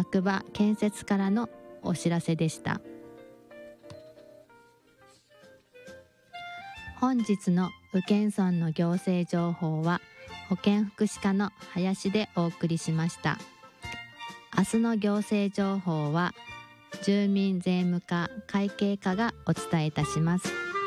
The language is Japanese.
役場建設からのお知らせでした。本日の宇検村の行政情報は保健福祉課の林でお送りしました。明日の行政情報は住民税務課会計課がお伝えいたします。